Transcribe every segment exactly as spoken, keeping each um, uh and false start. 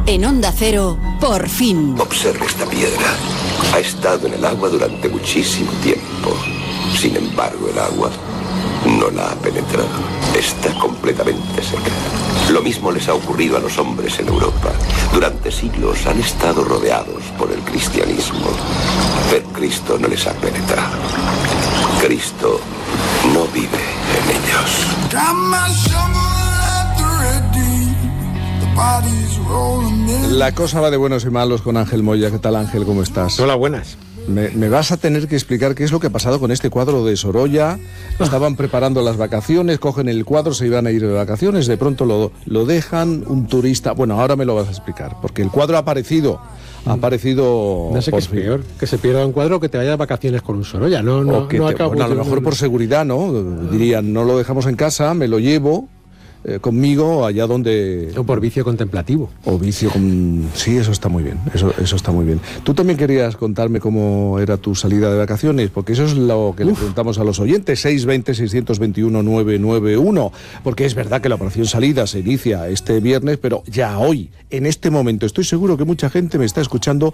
En Onda Cero, por fin. Observe esta piedra. Ha estado en el agua durante muchísimo tiempo. Sin embargo, el agua no la ha penetrado. Está completamente seca. Lo mismo les ha ocurrido a los hombres en Europa. Durante siglos han estado rodeados por el cristianismo, pero Cristo no les ha penetrado. Cristo no vive en ellos. La cosa va de buenos y malos con Ángel Moya. ¿Qué tal, Ángel? ¿Cómo estás? Hola, buenas. Me, me vas a tener que explicar qué es lo que ha pasado con este cuadro de Sorolla. Estaban preparando las vacaciones, cogen el cuadro, se iban a ir de vacaciones, de pronto lo, lo dejan, un turista... Bueno, ahora me lo vas a explicar, porque el cuadro ha aparecido... Ha aparecido... No sé qué es fin. peor, que se pierda un cuadro o que te vayas de vacaciones con un Sorolla. No, no, O que no te, acabo bueno, a lo de- mejor por seguridad, ¿no? Dirían, no lo dejamos en casa, me lo llevo eh, conmigo allá donde... O por vicio contemplativo. O vicio con... Sí, eso está muy bien, eso, eso está muy bien. Tú también querías contarme cómo era tu salida de vacaciones, porque eso es lo que Uf. le preguntamos a los oyentes, seis veinte, seiscientos veintiuno, novecientos noventa y uno, porque es verdad que la operación salida se inicia este viernes, pero ya hoy, en este momento, estoy seguro que mucha gente me está escuchando,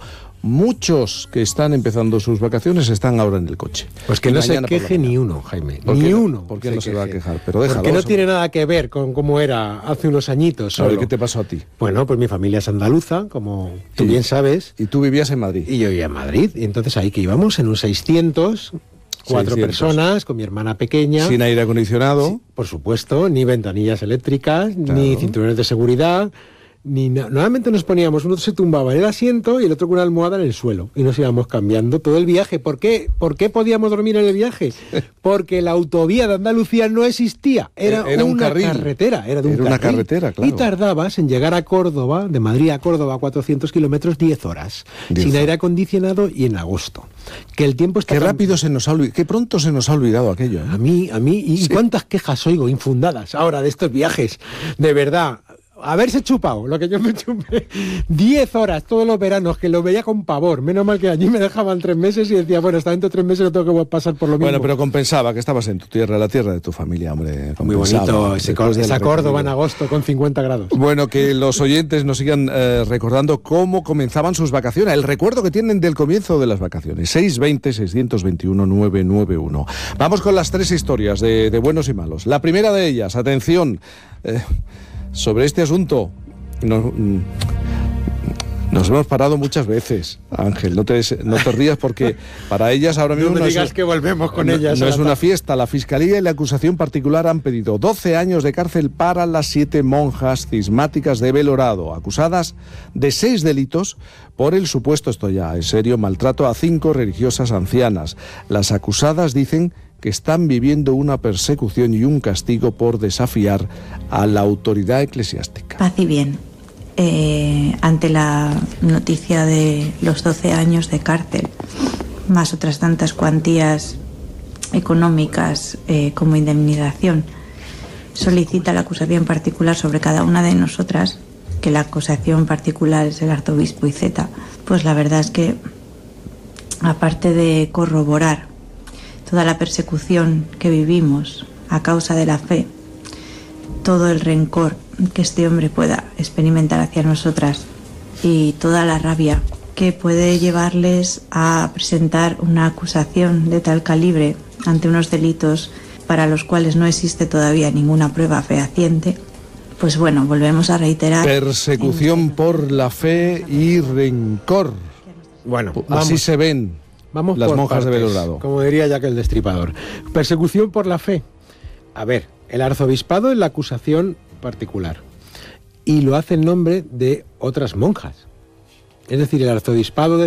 muchos que están empezando sus vacaciones están ahora en el coche. Pues que Y no se mañana por la queje mañana. ni uno, Jaime, ¿Por ni qué no? uno. ¿Por qué no se va a queje. quejar? Pero déjalo. Porque no eso. tiene nada que ver con cómo era hace unos añitos. A ver, solo. ¿qué te pasó a ti? Bueno, pues mi familia es andaluza, como tú Sí. bien sabes, Y tú vivías en Madrid. y yo vivía en Madrid. Y entonces ahí que íbamos en un seiscientos, cuatro seiscientos. personas, con mi hermana pequeña. Sin aire acondicionado. Sí, por supuesto, ni ventanillas eléctricas, Claro. ni cinturones de seguridad, ni na- normalmente nos poníamos, uno se tumbaba en el asiento y el otro con una almohada en el suelo y nos íbamos cambiando todo el viaje. ¿Por qué? ¿Por qué podíamos dormir en el viaje? Porque la autovía de Andalucía no existía, era, Era un una carril. carretera, era de un Era una carril. carretera, claro. Y tardabas en llegar a Córdoba, de Madrid a Córdoba, cuatrocientos kilómetros, diez horas, diez sin horas. aire acondicionado y en agosto. Que el tiempo está Qué tan- rápido se nos ha olvidado, qué pronto se nos ha olvidado aquello, ¿eh? a mí, a mí, y Sí. cuántas quejas oigo infundadas ahora de estos viajes, de verdad. Haberse chupado, lo que yo me chupé, diez horas todos los veranos, que lo veía con pavor. Menos mal que allí me dejaban tres meses y decía, bueno, hasta dentro de tres meses no tengo que pasar por lo mismo. Bueno, pero compensaba que estabas en tu tierra, la tierra de tu familia, hombre. Muy compensaba. bonito, ese, Después de esa la Córdoba en recorrida. agosto con cincuenta grados. Bueno, que los oyentes nos sigan eh, recordando cómo comenzaban sus vacaciones, el recuerdo que tienen del comienzo de las vacaciones. seis veinte, seiscientos veintiuno, novecientos noventa y uno. Vamos con las tres historias de, de buenos y malos. La primera de ellas, atención, eh, sobre este asunto. No, mm, nos hemos parado muchas veces, Ángel, no te, no te rías porque para ellas ahora mismo No me no digas es, que volvemos con no, ellas. no a es la una tarde. fiesta. La Fiscalía y la acusación particular han pedido doce años de cárcel para las siete monjas cismáticas de Belorado, acusadas de seis delitos por el supuesto, esto ya es serio, maltrato a cinco religiosas ancianas. Las acusadas dicen que están viviendo una persecución y un castigo por desafiar a la autoridad eclesiástica. Paz y bien. Eh, ante la noticia de los doce años de cárcel, más otras tantas cuantías económicas eh, como indemnización, solicita la acusación particular sobre cada una de nosotras, que la acusación particular es el arzobispo Iceta, pues la verdad es que, aparte de corroborar toda la persecución que vivimos a causa de la fe, todo el rencor que este hombre pueda experimentar hacia nosotras y toda la rabia que puede llevarles a presentar una acusación de tal calibre ante unos delitos para los cuales no existe todavía ninguna prueba fehaciente, pues bueno, volvemos a reiterar... Persecución por la fe y rencor. Bueno, Así vamos. se ven Vamos las por monjas de partes, Belorado. como diría Jack el Destripador. Persecución por la fe. A ver, el arzobispado es la acusación particular y lo hace en nombre de otras monjas. Es decir, el arzobispado de